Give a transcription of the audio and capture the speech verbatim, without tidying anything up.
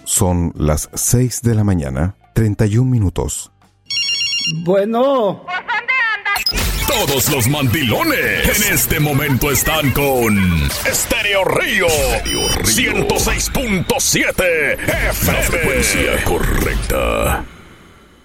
Son las seis de la mañana, treinta y un minutos. Bueno. ¿Por dónde andas? Todos los mandilones en este momento están con Estéreo Río, ciento seis punto siete F M. La frecuencia correcta.